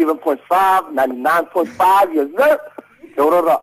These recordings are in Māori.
97.5, 99.5, yes sir. Kia ora.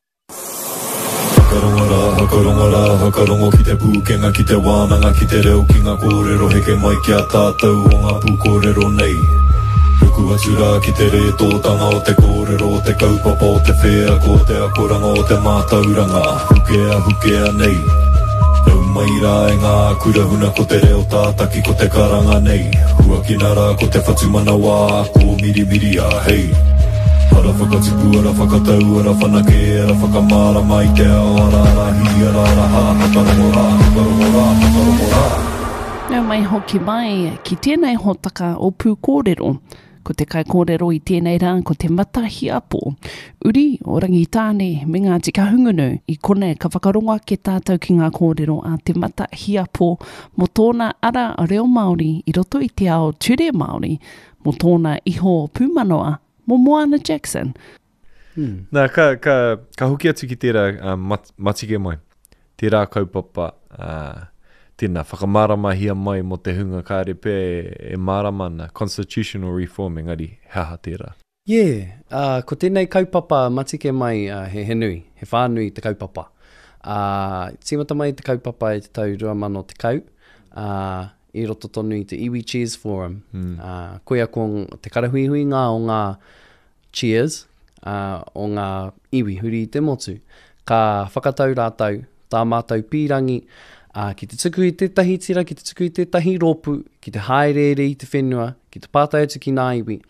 Hakarongo ki te pūkenga ki te wānanga ki te reo ki ngā kōrero heke mai ki a tātou o ngā pūkōrero nei. Ruku atura ki te re tōtanga o te kōrero o te kaupapa o te whea ko te akoranga o te mātauranga hukea nei. Nau mai rā e ngā kurahuna ko te reo tātaki ko te karanga nei. Hua ki nā rā ko te whatumana wā ko miri a hei. Ara whakatipu, ara whakatau, ara whanake, ara whakamara mai te ao, ara rahi, ara raha, hakarongo rā. Nau mai hoki mai ki tēnei hotaka o pū kōrero. Ko te kai kōrero i tēnei rā, ko te matahi apo. Uri o rangitāne me ngā tika hungunu i kone ka whakaronga ke tātou ki ngā kōrero a te matahi apo mo tōna ara a reo Māori i roto i te ao ture Māori mo tōna iho pūmanoa mo Moana Jackson. Nā, ka hoki atu ki tērā matike mai. Tērā kaupapa, tēnā whakamārama hia mai mo te hunga kāre pē e māramana, constitutional reform engari, haha tērā. Yeah, ko tēnei kaupapa matike mai he nui, he whānui te kaupapa. Tīmata mai te kaupapa e te tau 2010, i roto tonu i te Iwi Cheers Forum. Koia ko te karahuihui ngā o ngā cheers, o ngā iwi huri i te motu. Ka whakatau rātau, tā mātau pīrangi, ki te tuku i tētahi tira, ki te tuku i tētahi rōpu, ki te haerere i te whenua, ki te pātai atu ki nā iwi.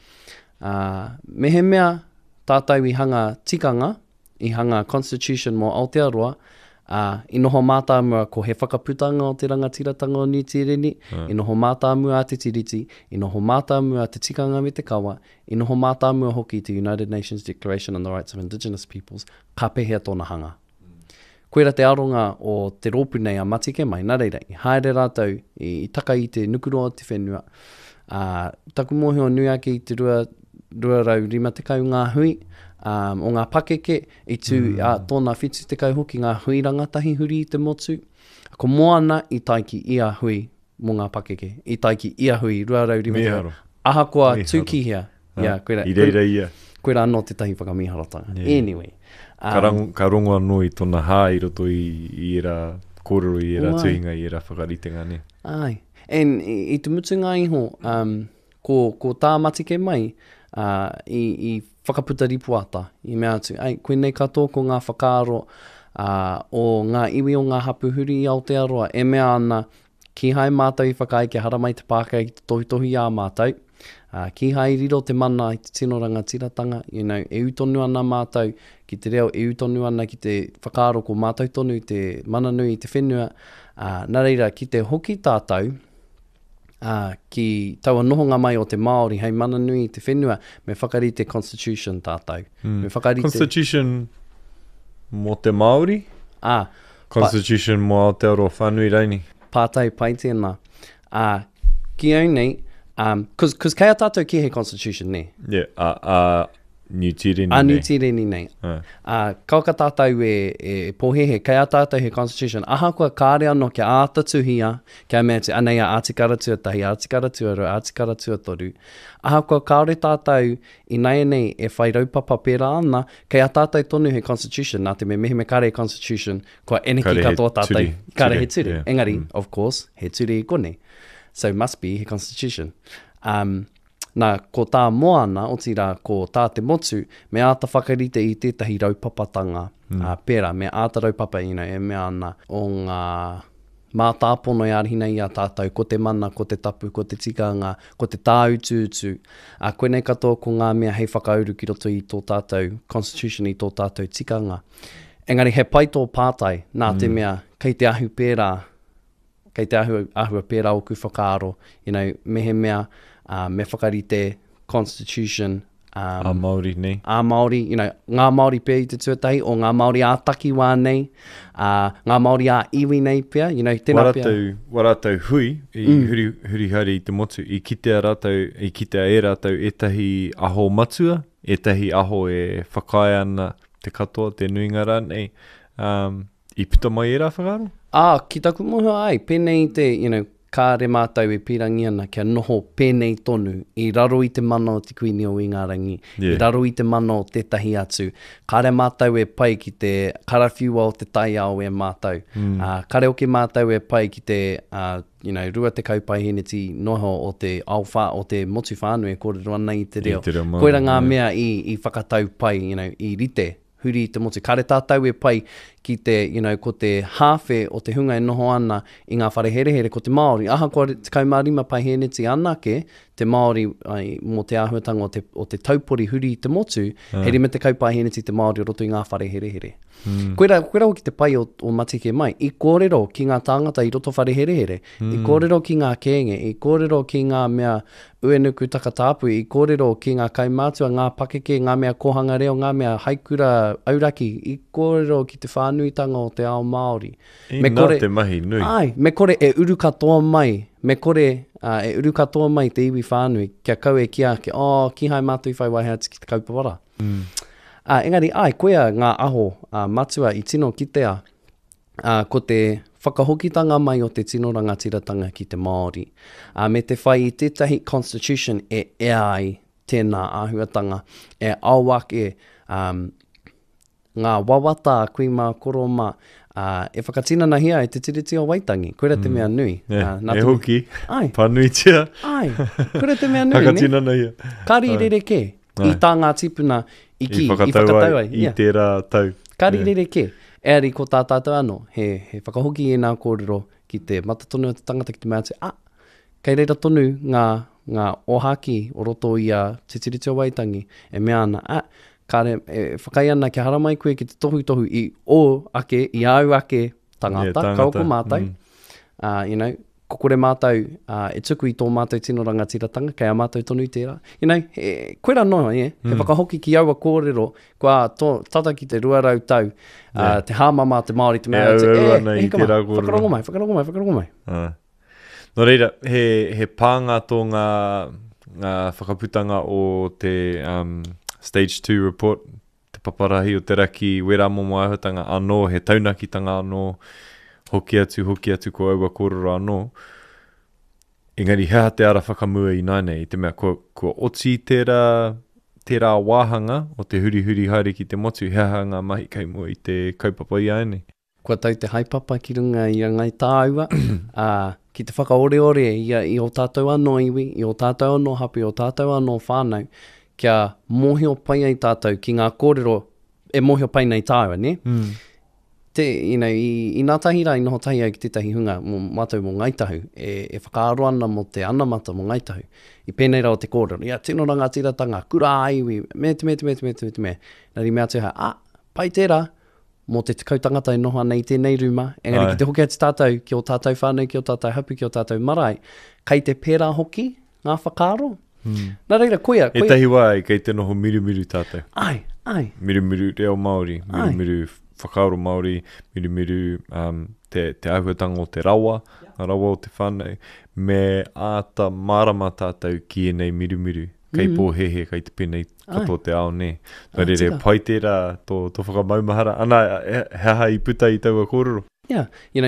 Me he mea tātou i hanga tikanga, i hanga constitution mō Aotearoa, I noho mātāmua ko he whakaputanga o te rangatiratanga o New Tireni, I noho mātāmua a te tiriti, I noho mātāmua a te tikanga me te kawa, I noho mātāmua hoki te United Nations Declaration on the Rights of Indigenous Peoples, ka pehea tōna hanga. Koera te aronga o te rōpu nei a matike mai, nā reira, I haere rātou, I taka i te nukuroa o te whenua. Taku mohi o nui ake I te 250 ngā hui, o ngā pakeke I tū tōna whitu te kau hoki ngā hui rangatahi huri I te motu. Ko moana I taiki ia hui mo ngā pakeke. I taiki ia hui, ruarau rimata. Aha koa tūkihia. I reira ia. Koera anō te tahi whakamiharatanga. Anyway. Ka rongo anō I tōna hā I roto I era kōrero I era tuhinga I era whakaritenga ne. Ai. I te mutu ngā iho, ko tā matike mai, I whakaputa ripuata I mea atu. Koe nei katoa ko ngā whakaaro o ngā iwi o ngā hapuhuri I Aotearoa e mea ana ki hai mātou I whakai ke haramai te pākai ki te tohi a mātou. Ki hai riro te mana I te tino rangatiratanga, e utonu ana mātou ki te reo, e utonu ana ki te whakaaro ko mātou tonu I te mananui I te whenua. Nā reira, ki te hoki tātou, ki taua nohonga mai o te Māori hei mananui I te whenua me whakari te Constitution tātou. Me whakari Constitution mo te Māori? Constitution mo Aotearoa whānui reini? Pātai pai tēnā. Ki au nei, cause kei a tātou ki he Constitution ne? Yeah, New Tireni nei. New Tireni nei. Kauka tātou e pohehe, kei a tātou he Constitution. Aha kua kāre anō kia ātatuhia, kia mea te anei a ātikara tuatahi, ātikara tuaru, ātikara tuatoru. Aha kua kāre tātou I nei nei e whai raupapa pēra ana, kei a tātou tonu he Constitution, nā te me mehe me kare Constitution, kua eneki katoa tātou. Kare he ture. Engari, of course, he ture I kone. So must be he Constitution. Nā, ko tā moana, o tira, ko tā te motu, me āta whakarite I tētahi raupapatanga pēra, me āta raupapa, e mea ana o ngā mātāpono I arihina I a tātou, ko te mana, ko te tapu, ko te tikanga, ko te tāutuutu. Koe nei katoa ko ngā mea hei whakauru ki roto I tō tātou Constitution I tō tātou tikanga. Engari, he pai tō pātai, nā te mea, kei te ahu pēra, kei te ahua pēra o ku whakaaro, mehe mea, me whakarite Constitution a Māori nei. A Māori, ngā Māori pēr I te tuatahi, o ngā Māori a takiwā nei, ngā Māori a iwi nei pēr, tēnā pēr. Waratau hui, huri hari I te motu, I kitea e rātau etahi aho matua, etahi aho e whakai ana te katoa, te nuingara nei, I puta mai e rā whakaro? Ki taku moho ai, pēnei te, kā re mātou e pirangi ana kia noho pēnei tonu i raro i te mana o te kuini o Ingarangi, i raro i te mana o tētahi atu. Kā re mātou e pai ki te karawhiua o te tai ao e mātou. Kā re o ke mātou e pai ki te rua te kaupaiheneti noho o te awha, o te motu whānui e kōrero ana i te reo. Koera ngā mea i whakatau pai, i rite, huri i te motu. Kā re tātou e pai ki te, ko te hawhe o te hunga e noho ana i ngā whare here ko te Māori. Aha kua te kaumārima paiheneti anake, te Māori mō te āhuatanga o te taupori huri i te motu, heri me te kaupaiheneti te Māori roto i ngā whare here. Koera hoki te pai o Matike mai, i kōrero ki ngā tāngata i roto whare here, i kōrero ki ngā kēnge, i kōrero ki ngā mea uenuku takatāpu, i kōrero ki ngā kaumātua, ngā pakeke, ngā mea kohanga reo, ngā mea haikura auraki, i kōrero ki te whānuitanga o te ao Māori. Nā te mahi nui. Ai, me kore e uru katoa mai, e uru katoa mai te iwi whānui, kia kau e kia ke, ki hai mātui whai waiha ki te kaupawara. Engari, koea ngā aho matua i tino ki te ko te whakahokitanga mai o te tino rangatiratanga ki te Māori. Me te whai i tētahi constitution e ai tēnā āhuatanga, e auake ngā wawata kui mā koroma, e whakatinana hia e te tiriti o Waitangi. Koera te mea nui. E hoki, panuitia. Koera te mea nui. Whakatinana hia. Kari rereke, i tā ngā tipuna i whakatau ai. I tērā tau. Kari rereke. Eari ko tā tātou anō, he whakahoki e nā kōrero ki te matatonu o te tangata ki te mea te, kei reira tonu ngā ohaki o roto i te tiriti o Waitangi, e mea ana, kāre whakai ana ki haramai koe ki te tohu i au ake tangata, kaoko mātou. Kokore mātou, e tuku i tō mātou tino rangatiratanga, kei a mātou tonu i tērā. Koera noa, he whakahoki ki aua kōrero, kua tata ki te 200 tau, te hāmama, te Māori, te mea, whakarongo mai. No reira, he pānga tō ngā whakaputanga o te Stage 2 report, te paparahi o te raki wera momo āhuatanga anō, he taunakitanga anō, hoki atu ko aua kōrero anō. Engari, hea te ara whakamua i nāne, i te mea kua oti tērā wāhanga o te huri haere ki te motu, hea ngā mahi kaimua i te kaupapa i aene. Kua tau te haipapa ki runga i a ngai tāua, ki te whakaore i o tātou anō iwi, i o tātou anō hapi, i o tātou anō whānau, kia mohio pai ai tātou ki ngā kōrero e mohio pai nei tāua, ne? I nā tahira i noho tahi ai ki tētahi hunga mō mātou mō ngaitahu, e whakaaro ana mo te anamata mō ngaitahu, i pēnei rao te kōrero, tino rangatiratanga, kura aiwi, me. Nari mea tuha, pai tērā, mō te kautangata e noho ana i tēnei ruma, engari ki te hoki ati tātou, ki o tātou whānau, ki o tātou hapu, ki o tātou marae, kei te pērā hoki, ngā whakaaro. Nā reira, koea. E tahi wai, kei te noho miru tātou. Ai. Miru reo Māori, miru whakaaro Māori, miru te āhuatanga o te rawa o te whānau, me āta marama tātou ki enei miru, kei pōhehe, kei te pēnei kato te ao ne. Nā re pai tērā tō whakamaumahara, ana hea i puta i taua kōrero. Kia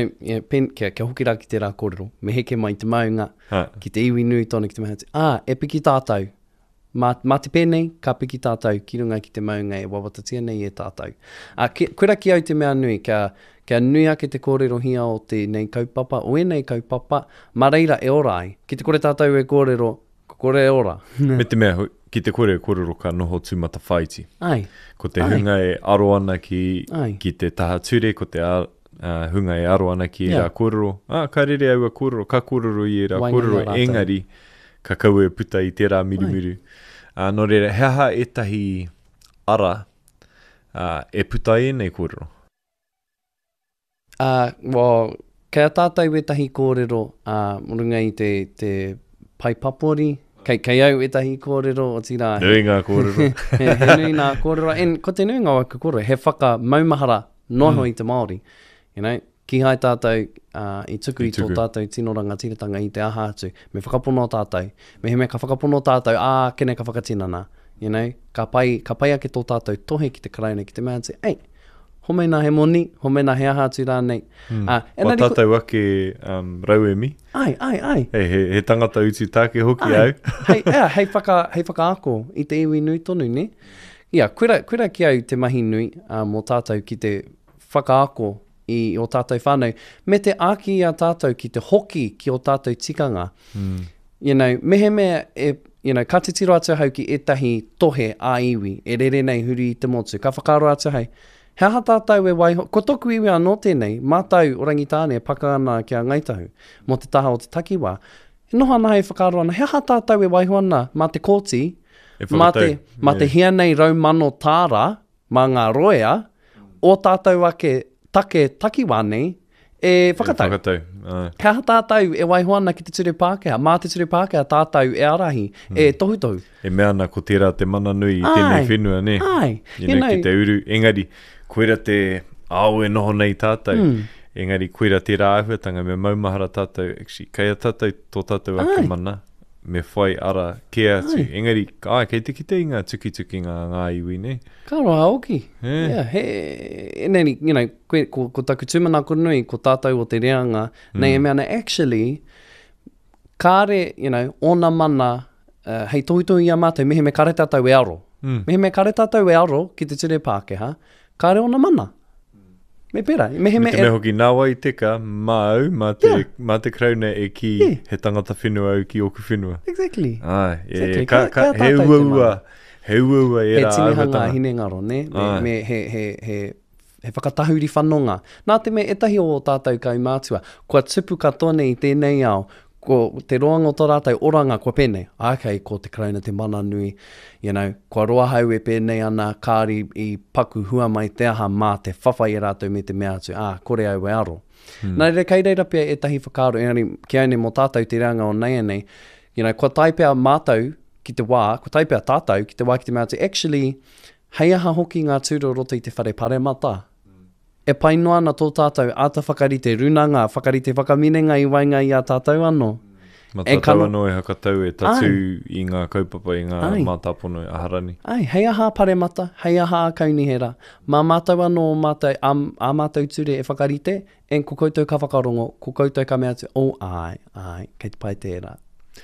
hoki rā ki tērā kōrero, me heke mai te maunga, ki te iwi nui tōna ki te maunga, e piki tātou. Mā te pēnei, ka piki tātou, ki runga ki te maunga e wawatatia nei e tātou. Koera ki au te mea nui, kia nui ake te kōrero hia o te nei kaupapa, o e nei kaupapa, ma reira e ora ai. Ki te kore tātou e kōrero, kore e ora. Me te mea, ki te kōrero ka noho tūmata whaiti. Ko te hunga e aro ana ki te taha ture, ko te hunga e aro ana ki e rā kōrero. Ka rere aua kōrero, ka kōrero i e rā kōrero, engari, ka kau e puta i tērā miru. Nō reira, hea etahi ara e puta e nei kōrero? Kei a tātou etahi kōrero, runga i te pai papori, kei au etahi kōrero o tira. Nui ngā kōrero. He nui ngā kōrero. Ko te nui ngā waka kōrero, he whaka maumahara noho i te Māori. Ki hai tātou i tuku i tō tātou tino rangatiratanga i te aha atu, me whakapono tātou, me he mea ka whakapono tātou, kene ka whakatinana, ka pai ake tō tātou tohe ki te karaina, ki te mea te, Homena he moni, homena he aha atu rānei. Wa tātou ake rauemi. Ai. He tangata uti tāke hoki au. hei whakaako i te iwi nui tonu, ne? Ia, koera ki au te mahi nui mō tātou ki te whakaako i o tātou whānau. Me te āki a tātou ki te hoki ki o tātou tikanga. You know, mehe mea ka te tiro atu hau ki etahi tohe a iwi, e rere nei huri i te motu. Ka whakaro atu hei. He aha tātou e waiho, ko toku iwi anō tēnei, mātou orangitāne e paka ana ki a ngaitahu, mō te taha o te takiwā. He noha ana hei whakaro ana, he aha tātou e waiho ana, mā te kōti, mā te hia nei raumano tāra, mā ngā roea, o tātou ake takiwā nei, e whakatau. He aha tātou e waiho ana ki te ture Pākehā, mā te ture Pākehā tātou e arahi, e tohutohu. E mea ana ko tērā te mana nui i tēnei whenua, ne? Ki te uru, engari, koera te ao e noho nei tātou. Engari, koera tērā āhuatanga, me maumahara tātou, kei a tātou tō tātou ake mana, me whai ara ke atu. Engari, kei te kite i ngā tuki ngā iwi, ne? Ka roa aoki. Eneni, ko taku tūmanako nui, ko tātou o te reanga, nei e mea na actually, kāre, ona mana, hei tohutohu ia mātou, mehe me kare tātou e aro. Mehe me kare tātou e aro ki te ture Pākehā, kāre ona mana. Me pera. Me hoki nāwa i teka, māu, mā te krauna e ki he tangata whenua au ki oku whenua. Exactly. He uaua e rā he tinihanga hine ngaro, ne? Me he whakatahuri whanonga. Nā te me etahi o tātou kaumātua, kua tupu katone i tēnei ao, ko te roanga o tō rātou oranga kua pēnei. Ko te krauna te mana nui, kua roa hau e pēnei ana kāri i paku hua mai te aha mā te whawhai e rātou me te mea atu, kore au e aro. Nā reira kei reira pia e tahi whakaro, ki aune mō tātou te reanga o nei anei, kua taipea mātou ki te wā, kua taipea tātou ki te wā ki te mea atu, actually, hei aha hoki ngā tūro roto i te whare paremata. E pai noa na tō tātou āta whakarite runanga, whakarite whakaminenga i wainga i a tātou anō. Ma tātou anō e hakatau e tatu i ngā kaupapa, i ngā mātāpono e aharani. Hei aha paremata, hei aha a kaunihera. Mā mātou anō mātou, a mātou ture e whakarite, en ko koutou ka whakarongo, ko koutou ka mea tu, kei te pai tērā.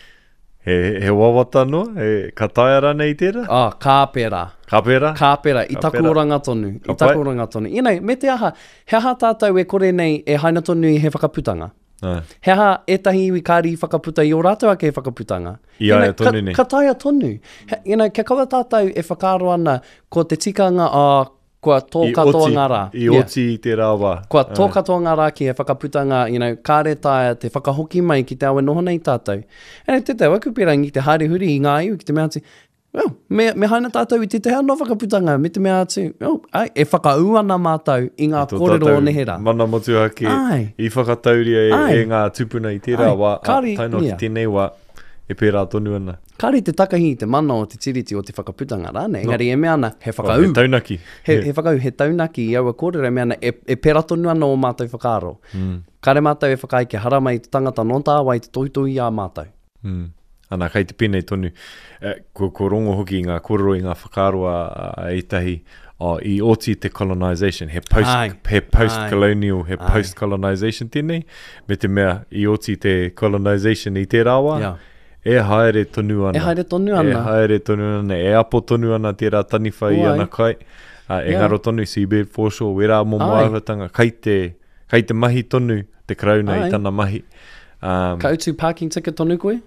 He wawata no? Ka taera nei tērā? Kāpera. Kāpera? Kāpera, i taku oranga tonu. Me te aha, he aha tātou e kore nei e haina tonu i he whakaputanga. He aha etahi iwi kāri i whakaputa i o rātou ake e whakaputanga. I aia tonu nei. Ka taia tonu. Kia kaua tātou e whakaro ana ko te tikanga kua tō katoa ngā rā. I oti i te rāwa. Kua tō katoa ngā rā ki he whakaputanga, kāre taia te whakahoki mai ki te awe noho nei tātou. Te te wakupira ngi te haere huri i ngā iwi ki te mea ati, me haina tātou i te hea no whakaputanga, me te mea ati, e whakau ana mātou i ngā kōrero o nehera. Mana motu hake, i whakatauria e ngā tupuna i te rāwa, taino ki tēnei wā, e pērā tonu ana. Kāri te takahi te mana o te tiriti o te whakaputanga rāne, engari e mea ana, he whakau. He taunaki. He whakau, he taunaki i aua kōrero, e mea ana, e pērā tonu ana o mātou whakaro. Kāre mātou e whakai ke hara mai te tangata non tāwai te tohitoi a mātou. Ana, kei te pēnei tonu. Ko rongo hoki i ngā kōrero i ngā whakaroa etahi, i oti te colonisation, he post-colonial, he post-colonisation tēnei, me te mea i oti te colonisation i te rāwa, e haere tonu ana. E apo tonu ana tērā taniwhai ana kai. E ngaro tonu, Seabed Foreshore, wera mo moahuatanga, kei te mahi tonu, te krauna i tana mahi. Ka utu parking ticket tonu koe?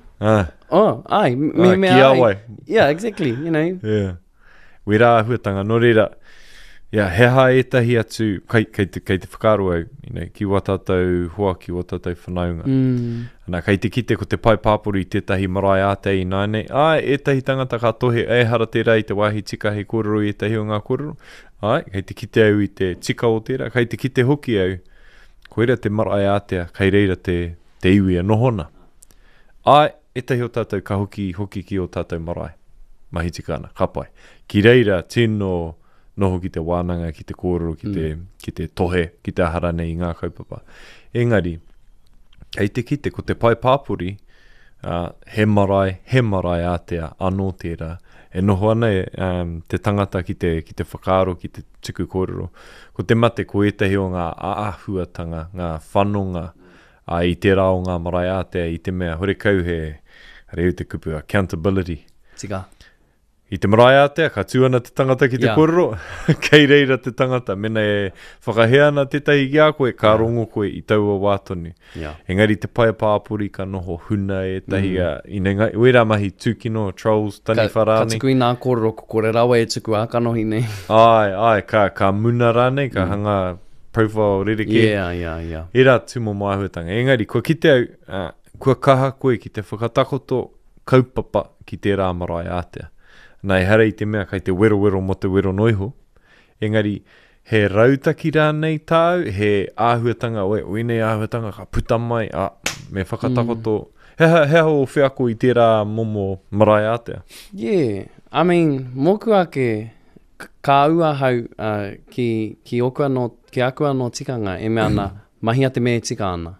Ki awai. Yeah, exactly, Wera ahuatanga, no reira, he ha etahi atu, kei te whakaro au, ki watatau hoa, ki watatau whanaunga. Ana, kei te kite ko te pai pāpuru i tētahi marae ate i nāne, etahi tangata ka tohe, hara tērā i te wāhi tika hei kōrero i etahi o ngā kōrero. Kei te kite au i te tika o tērā, kei te kite hoki au, koera te marae atea, kei reira te iwi a nohona. Etahi o tātou ka hoki ki o tātou marae. Mahi tika ana, ka pai. Ki reira, tino noho ki te wānanga, ki te kōrero, ki te tohe, ki te ahara nei i ngā kaupapa. Engari, kei te kite, ko te pai pāpuri, he marae ātea anō tērā. E noho ana te tangata ki te whakaaro, ki te tuku kōrero. Ko te mate, ko etahi o ngā aahuatanga, ngā whanonga, i te rā o ngā marae ātea, i te mea, hore kau he reu te kupu, accountability. Tika. I te marae ātea, ka tūana te tangata ki te kōrero, kei reira te tangata, mena e whakaheana tētahi ki a koe, ka rongo koe i taua wātonu. Engari te pae pāpuri ka noho huna e tahi i wera mahi tūkino, trolls, tani wharāne. Ka tuku i nā kōrero, ko kore rawa e tuku a kanohi nei. Ai, ka muna rāne, ka hanga profile rereke. Yeah. E rā tumo māhuatanga. Engari, kua ki te au, kua kaha koe ki te whakatakoto kaupapa ki te rā marae ātea. Nai hara i te mea kai te wero mo te wero noiho. Engari, he rautaki rānei tāu, he āhuatanga, oinei āhuatanga, ka puta mai, me whakatakoto. Hea o whiako i tērā momo marae ātea. Yeah, I mean, moku ake ka ua hau ki akua no tikanga, e mea ana, mahi a te mea tika ana.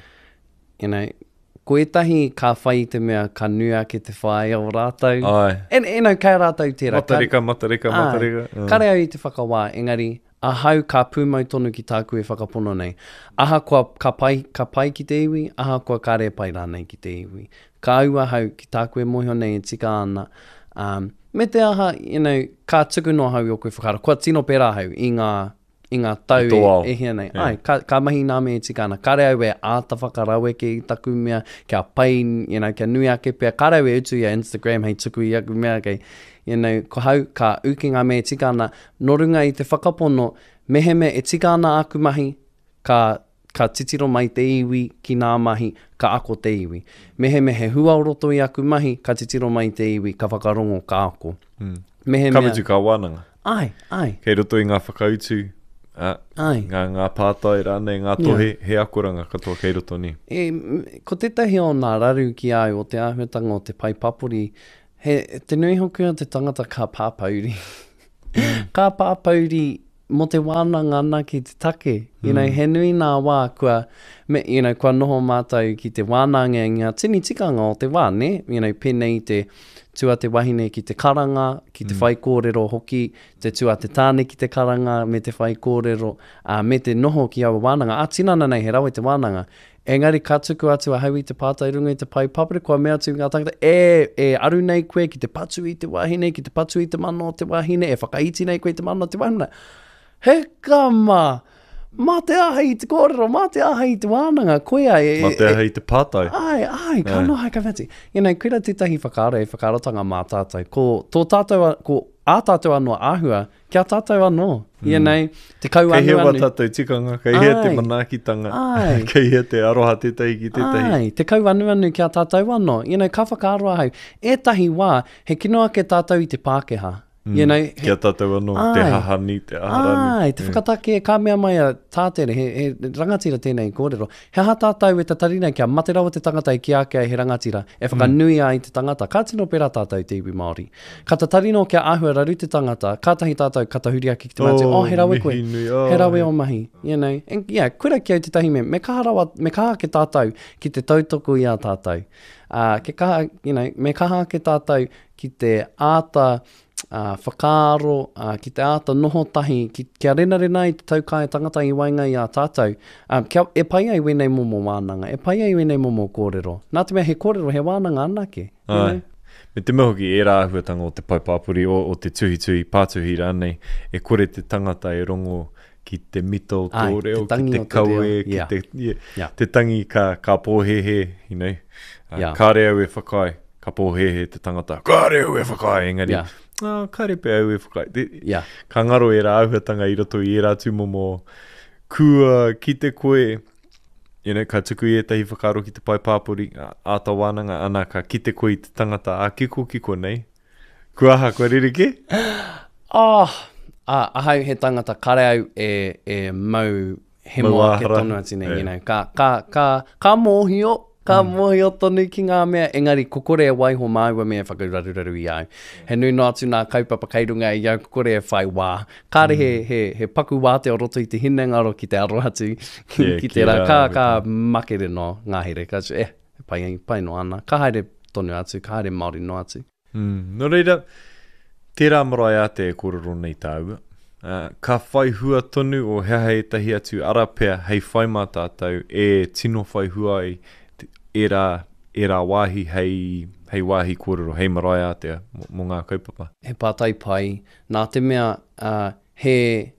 You know, ko etahi ka whai te mea ka nua ki te whai o rātou. E nau kai rātou tērā. Matarika. Kare au i te whakawā, engari, a hau ka pūmau tonu ki tāku e whakapono nei. Aha kua ka pai ki te iwi, aha kua kare pai rānei ki te iwi. Ka ua hau ki tāku e mohio nei e tika ana. Me te aha, ka tuku no hau i o koe whakara. Kua tino pērā hau i ngā tau e hea nei. Ai, ka mahi nā me e tika ana. Kare au e āta whakarawe ki taku mea, kia pai, kia nui ake pia. Kare au e utu i a Instagram, hei tuku i aku mea kei. Ko hau, ka uki ngā me e tika ana. No runga i te whakapono, meheme e tika ana aku mahi, ka titiro mai te iwi ki nā mahi, ka ako te iwi. Meheme he huaoroto i aku mahi, ka titiro mai te iwi, ka whakarongo ka ako. Kawitu ka wānanga. Ai. Kei roto i ngā whakautu. Ngā pātai rānei, ngā tohe, he akuranga katoa kei roto ni. Ko tētahi o ngā raru ki ai o te āhuatanga o te pai papuri, te nui hoku o te tangata ka pāpauri. Ka pāpauri mo te wānanga ana ki te take. He nui nā wā kua noho mātou ki te wānanga i ngā tini tikanga o te wā, ne? Pēnei te tua te wahine ki te karanga, ki te whai kōrero hoki, te tua te tāne ki te karanga, me te whai kōrero, me te noho ki awa wānanga. Tinana nei, he rawe te wānanga. Engari ka tuku atu a hau i te pātai runga i te pai papere, kua mea tu ngā tangata, aru nei koe ki te patu i te wahine, ki te patu i te mano o te wahine, e whakaiti nei koe i te mano o te wahine. He kama! Mā te aha i te kōrero, mā te aha i te wānanga, koea mā te aha i te pātai. Ai, ka noha ka whati. Kuira tētahi whakaaro e whakarotanga mā tātou. Ko ā tātou anō āhua, kia tātou anō. Te kau anu anu. Kei hewa tātou tikanga, kei hea te manakitanga, kei hea te aroha tētahi ki tētahi. Ai, te kau anu anu kia tātou anō. Ka whakaaroa hau. Etahi wā, he kinoa ke tātou i te Pākehā. Kia tātou anō, te hahani, te aharani. Ai, te whakatake e ka mea mai a tātere, he rangatira tēnei kōrero. He ha tātou e te tarina kia mate rawa te tangata i ki ake he rangatira, e whakanui a i te tangata. Ka tino pera tātou te iwi Māori. Ka ta tarino kia āhua raru te tangata, ka tahi tātou katahuri ake ki te mate. He rawe koe, he rawe o mahi. Kura ki au te tahi me kaha ke tātou ki te tautoko i a tātou. Me kaha ke tātou ki te āta whakaaro, ki te āta noho tahi, kia rena i te taukai tangata i wainga i a tātou, e pai ai wenei momo wānanga, e pai ai wenei momo kōrero. Nā te mea he kōrero, he wānanga anake. Me te mehoki e rāhuatanga o te paipāpuri o te tuhi pātuhi rānei, e kore te tangata e rongo ki te mito tōreo, ki te kaue, te tangi ka pōhehe, ka reo e whakai, ka pōhehe te tangata, ka reo e whakai, engari. Karepe au e whakai. Ka ngaro e rā auhatanga i roto i e rā tūmomo. Kua ki te koe, ka tuku i e tahi whakaro ki te pai pāpuri, āta wānanga ana ka ki te koe i te tangata a kiko nei. Kua aha, kua ririke? Ahau he tangata kare au e mau he moa ke tonu atine. Ka mōhio. Ka mōhio tonu ki ngā mea, engari kokore e waiho māua mea whakararuraru i au. He nui no atu nā kaupapa kairunga i au kokore e whai wā. Kāre he paku wāte o roto i te hine ngaro ki te arohatu ki te rā. Ka makere no ngāhere. Ka pai no ana. Ka haere tonu atu, ka haere Māori no atu. No reira, tērā marae a te kōrero nei tāua. Ka whai hua tonu o hea hei tahi atu arapea hei whai mā tātou e tino whai hua i e rā wāhi hei wāhi kōrero, hei marae a te mo ngā kaupapa. He pātai pai, nā te mea he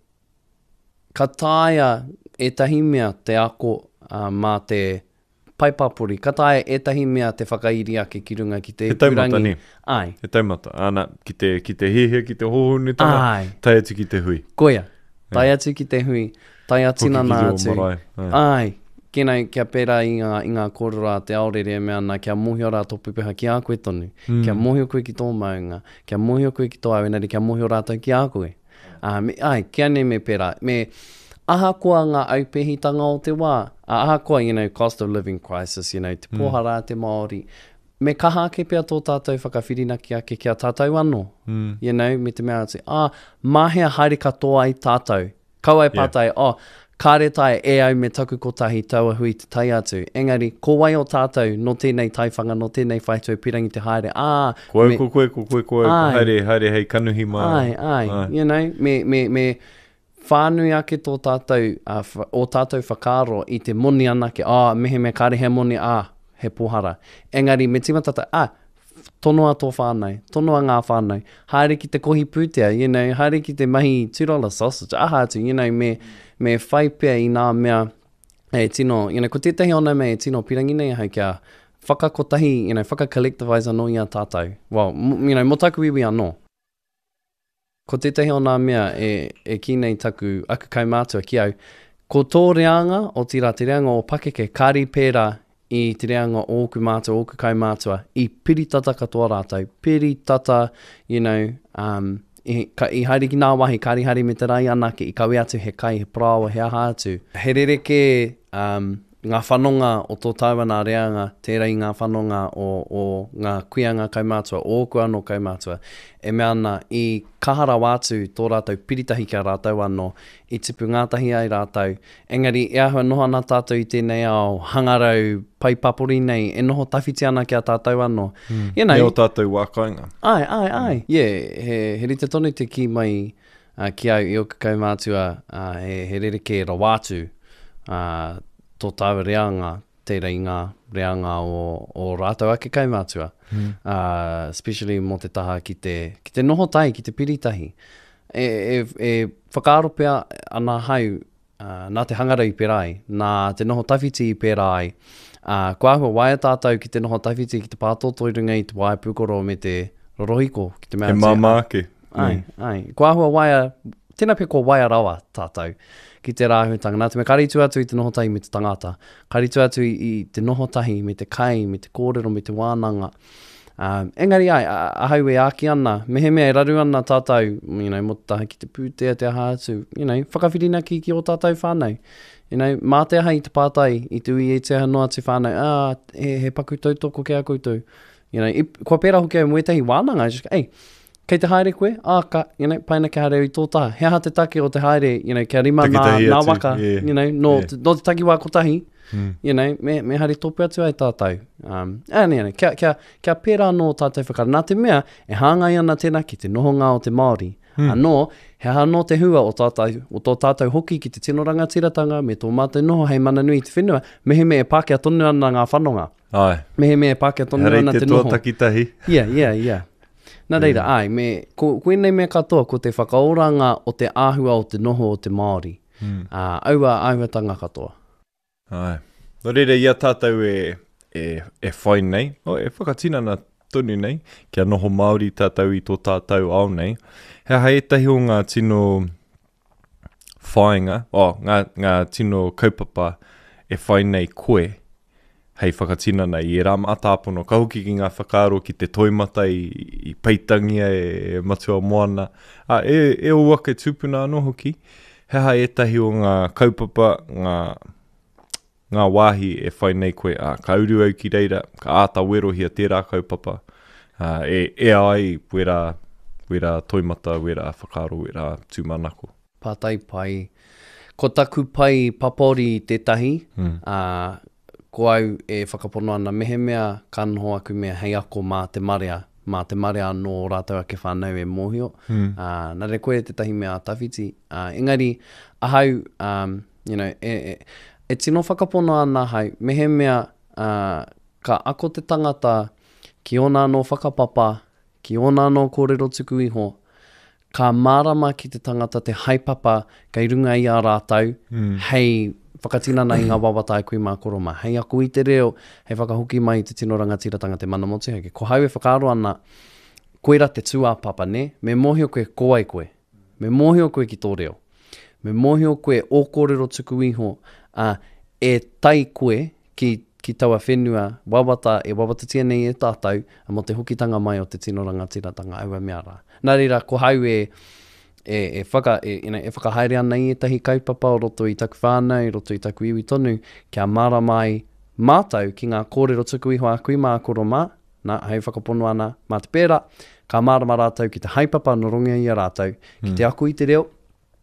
ka tāia etahi mea te ako mā te paipapuri. Ka tāia etahi mea te whakairi ake ki runga ki te taumata ni. Ai. He taumata. Ana, ki te hehe, ki te hohone tanga, tai atu ki te hui. Koia, tai atu ki te hui, tai atina nā atu. Ai. Kenai kia pera i ngā kōrera te aorere mea ana, kia mohio rā tō pupeha ki a koe tonu. Kia mohio koe ki tō maunga, kia mohio koe ki tō awenari, kia mohio rātou ki a koe. Ai, kia ne me pera. Me ahakoa ngā aupehitanga o te wā. Ahakoa, cost of living crisis, te pohara te Māori. Me kaha ake pia tō tātou whakawhirinaki ake kia tātou anō. Me te mea atu. Mahea haere katoa ai tātou. Kau ai pātai, kāre tai e au me taku kotahi taua hui te tai atu. Engari, ko wai o tātou no tēnei taiwhanga, no tēnei whaitoi pirangi te haere. Koe, haere hei kanuhi mai. Ai. Me whānui ake tō tātou, o tātou whakaro i te moni anake. Mehe me kāre he moni, he pohara. Engari, me timatata, tonoa tō whānau, tonoa ngā whānau. Haere ki te kohi pūtea, haere ki te mahi $2 sausage. Atu, me whai pia i nā mea e tino, ko tētahi ona me e tino pirangi nei hei kia whakakotahi, whaka-collectivise anō i a tātou. Well, mo taku iwi anō. Ko tētahi ona mea e ki nei taku aku kaumātua ki au. Ko tō reanga o tira te reanga o Pakeke, kāri pērā i te reanga o oku mātua, oku kaumātua, i piritata katoa rātou. Piritata, I haere ki nā wahi, kāri haere me te rai anake, I kawe atu he kai, he prāua, he aha atu. He rereke ngā whanonga o tō tauana reanga, tērei ngā whanonga o ngā kuianga kaumātua, o oku anō kaumātua, e mea ana I kahara wātu tō rātou piritahi kia rātou anō, I tipu ngātahi ai rātou. Engari, e ahua noho ana tātou I tēnei ao hangarau paipapuri nei, e noho tawhiti ana kia tātou anō. E o tātou wākainga. Ai. He rite tonu te ki mai ki au I oku kaumātua, he rereke rawātu, tō tāua reanga, tērei ngā reanga o rātou ake kaumātua. Especially mō te taha ki te noho tai, ki te piritahi. E whakaaro pia ana hau, nā te hangara I perai, nā te noho tawhiti I perai. Ko ahua waia tātou ki te noho tawhiti, ki te pātōtoi runga I te waia pūkoro me te rorohiko. Ki te mea he māmāke. Ai. Ko ahua waia, tēnā pia ko waia rawa tātou. Ki te rāhuatanga. Nā te me karitu atu I te nohotahi me te tangata. Karitu atu I te nohotahi me te kai, me te kōrero, me te wānanga. Engari ai, ahau e āki ana. Mehe mea e raru ana tātou, mo te taha ki te pūtea, te aha atu. Whakawhirina ki o tātou whānau. Mā te aha I te pātai, I te ui e te aha noa te whānau. He paku tautoko ke a koutou. Kua pēra hoki au muetahi wānanga. Kei te haere koe, paina ke haere I tō taha. He aha te take o te haere, kia rima nā waka, no te taki wā kotahi, me haere tōpua atu ai tātou. Kia pēra anō tātou whakara. Nā te mea, e hāngai ana tēnā ki te nohonga o te Māori. Anō, he anō te hua o tō tātou hoki ki te tino rangatiratanga, me tō mātou noho hei mana nui te whenua, mehe me e pākea tonu ana ngā whanonga. Mehe me e pākea tonu ana te noho. Herei te tō takitahi. Yeah. Nā reira, koenei mea katoa ko te whakaoranga o te āhua o te noho o te Māori. Aua tanga katoa. Nā reira, ia tātou e whai nei, e whakatinana tonu nei, kia noho Māori tātou I tō tātou ao nei. Hei etahi o ngā tino whainga, ngā tino kaupapa e whai nei koe, hei whakatinana I rā mātāpono, ka hoki ki ngā whakaaro ki te toimata I peitangia e matua moana. E o wake tūpuna anō hoki, hea etahi o ngā kaupapa, ngā wāhi e whai nei koe, ka uru au ki reira, ka āta werohia tērā kaupapa, e ai wera toimata, wera whakaaro, wera tūmanako. Pātai pai, ko taku pai papori tētahi, ko au e whakapono ana mehe mea ka noho aku mea hei ako mā te marea no rātou ake whānau e mōhio. Nā re koe te tahi mea tawhiti. Engari, ahau, e tino whakapono ana hau, mehe mea ka ako te tangata ki ona anō whakapapa, ki ona anō kōrero tuku iho, ka mārama ki te tangata te haipapa kei runga i a rātou, hei whakatinana i ngā wawata e kui mā koroma. Hei aku i te reo, hei whakahoki mai i te tino rangatiratanga te mana motuhake. Ko hau e whakaaro ana, koera te tuapapa, ne? Me mohio koe koai koe. Me mohio koe ki tō reo. Me mohio koe o kōrero tuku iho, e tai koe ki taua whenua wawata tia nei e tātou, mo te hokitanga mai o te tino rangatiratanga aua mea rā. Nā reira, ko hau e whakahaere ana i tahi kaupapa o roto i taku whānau, roto i taku iwi tonu, kia mara mai mātou ki ngā kōrero tuku iho a kui mā koroma, nā hei whakapono ana mā te pēra, ka mārama rātou ki te haipapa no rongia i a rātou, ki te aku i te reo,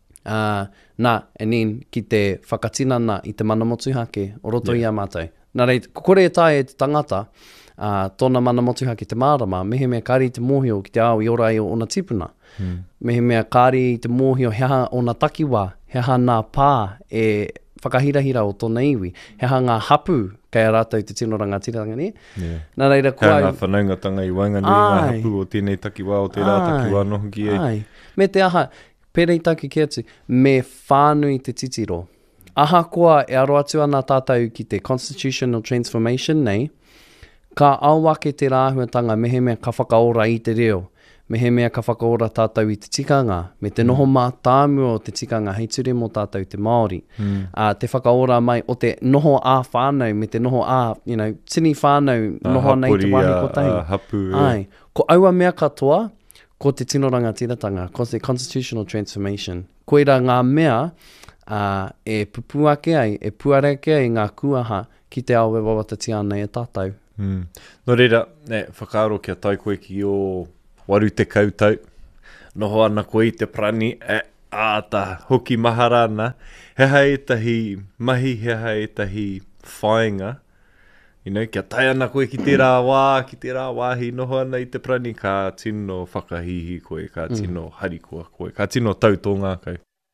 ki te whakatinana i te mana motuhake o roto i a mātou. Nā rei, kore e tae e te tangata, tōna mana motuhake te mārama, mehe mea kāri i te mōhio ki te ao i ora i o ona tipuna. Mehe mea kāri i te mōhio heha o na takiwa, heha nā pā e whakahirahira o tōna iwi, heha ngā hapu kei a rātou te tino rangatiratanga ni. Nā reira kua... Hea ngā whanaungatanga i waingani ngā hapu o tēnei takiwa o te rā takiwa noho ki ei. Me te aha, pērei taki ki atu, me whānui te titiro. Aha koa e aro atu ana tātou ki te constitutional transformation nei, ka auake te rāhuatanga mehe mea ka whakaora i te reo, mehe mea ka whakaora tātou i te tikanga, me te noho mā tāmua o te tikanga, hei ture mō tātou te Māori. Te whakaora mai o te noho ā whānau, me te noho ā, tini whānau, noho nei te wahi kotahi. Hapu, ko aua mea katoa, ko te tino rangatiratanga, ko te constitutional transformation. Koira ngā mea, e pupuake ai, e puareke ai ngā kuaha ki te ao e wawatati ana e tātou. No reira, whakaaro kia tai koe ki o waru te kautau, noho ana koe i te prani, āta, hoki maharana, heha e tahi mahi, heha e tahi whainga, kia tai ana koe ki te rā wāhi, noho ana i te prani, ka tino whakahihi koe, ka tino harikoa koe, ka tino tautonga kau.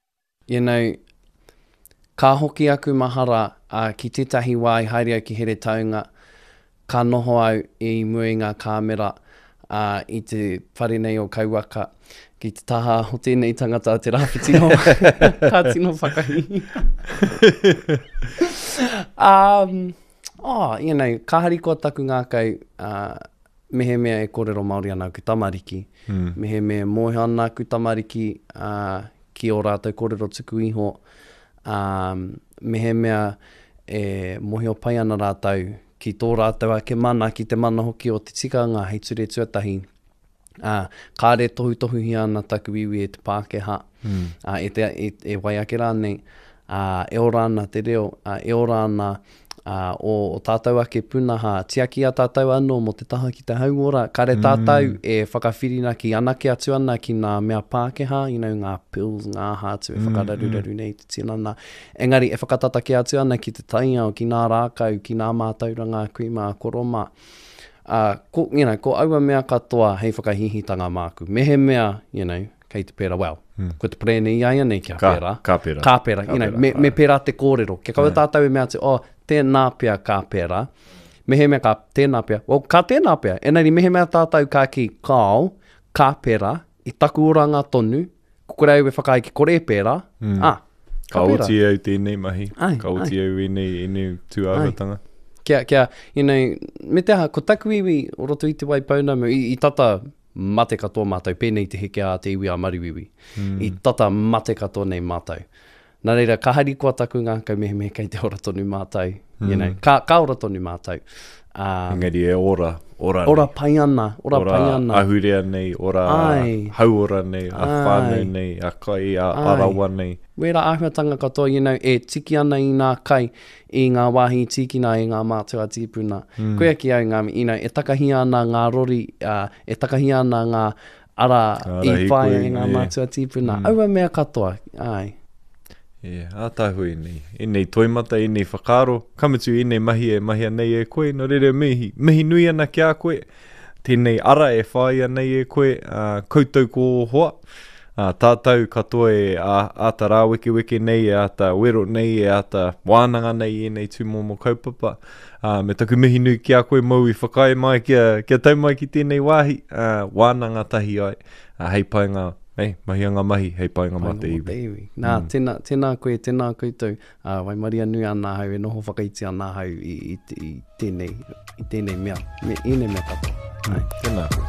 Ka hoki aku mahara ki tētahi wā i haere au ki here taunga, ka noho au i mua i ngā kāmera i te whare nei o kauaka, ki te taha o tēnei tangata te rāwhitino, ka tino whakahihi. Ka harikoa taku ngā kau, mehe mea e kōrero Māori ana ku tamariki, mehe mea mohe ana ku tamariki ki o rātou kōrero tuku iho, mehe mea e mohi o pai ana rātou ki tō rātou ake mana, ki te mana hoki o te tikanga hei ture tuatahi. Kāre tohu hi ana taku iwi e te Pākehā, e wai ake rānei, e ora ana te reo, e ora ana o tātou ake punaha, tiaki a tātou anō mo te taha ki te hauora, kare tātou e whakawhirina ki anake atu ana ki ngā mea Pākehā, ngā pills, ngā hātu e whakararuraru nei te tinana. Engari, e whakatatake atu ana ki te tainga o ki ngā rākau, ki ngā mātauranga, kui mā koroma. Ko aua mea katoa hei whakahihitanga māku. Mehe mea, kei te pēra, ko te prene i aia nei kia pēra. Ka pēra. Ka pēra, me pēra te kōrero. Kia kaua tātou e mea te, tēnā pia ka pēra. Mehe mea ka tēnā pia. Ka tēnā pia. Enari, mehe mea tātou ka ki kāo, ka pēra, i taku oranga tonu, kukurau e whakai ki kore pēra. Ka oti au tēnei mahi. Ka oti au i tuaratanga. Kia, me te aha, ko taku iwi o roto i te wai paunamu, i tata mate katoa mātou, pēnei te heke a te iwi a mariwiwi. I tata mate katoa nei mātou. Nā reira, ka hari kua taku ngā kau mehe kei te ora tonu mātou. Ka ora tonu mātou. Engari e ora pai ana. Ora ahurea nei, ora hauora nei, a whānau nei, a kai, a arawa nei. Wera āhuatanga katoa, e tiki ana i ngā kai, i ngā wāhi tikina, i ngā mātua tīpuna. Koe ki au ngā, e takahi ana ngā rori, e takahi ana ngā ara i whaia i ngā mātua tīpuna. Aua mea katoa, ātahu i nei toimata, i nei whakaro, kamutu i nei mahi nei e koe, no rere mihi nui ana ki a koe, tēnei ara e whai anei e koe, koutou ko hoa, tātou katoa e āta rāweke nei, e āta wero nei, e āta wānanga nei e nei tūmomo kaupapa, me taku mihi nui ki a koe mau i whakai mai kia tau mai ki tēnei wāhi, wānanga tahi ai, hei paenga, mahianga mahi, hei paenga mā te iwi. Nā, tēnā koe, tēnā koutou, wai maria nui ana hau, e noho whakaiti ana hau i tēnei mea, i nei mea katoa. Tēnā koe.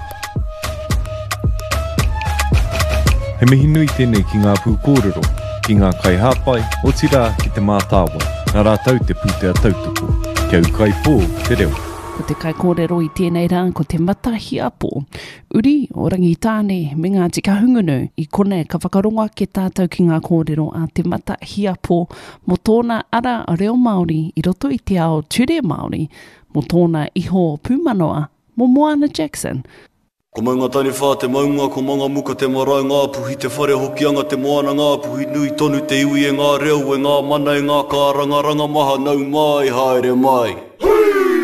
He mihi nui tēnei ki ngā pūkōrero, ki ngā kai hāpai, o tira ki te mātāwai, nā rātau te pūtea tautuku, kia ukai pō te reo. Ko te kai kōrero i tēnei rā, ko te matahi apo. Uri o rangitāne me ngā tika hungunu i kone ka whakaronga ke tātou ki ngā kōrero a te matahi apo mo tōna ara a reo Māori i roto i te ao ture Māori mo tōna iho pūmanoa mo Moana Jackson. Ko maunga tani whā te maunga, ko manga muka te marae ngā puhi, te whare hokianga te moana ngā puhi, nui tonu te iwi e ngā reo, e ngā mana e ngā kāranga, ranga maha nau mai, haere mai.